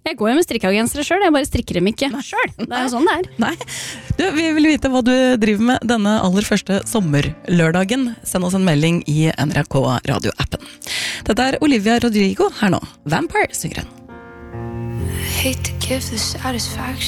Jeg går jo med strikkagensere selv, jeg bare strikker dem ikke selv. Det jo sånn det Nei, du, vi vil vite hva du driver med denne aller første sommerlørdagen. Send oss en melding i NRK radioappen. Dette Olivia Rodrigo her nå. Vampire synger hun. I hate to give the satisfaction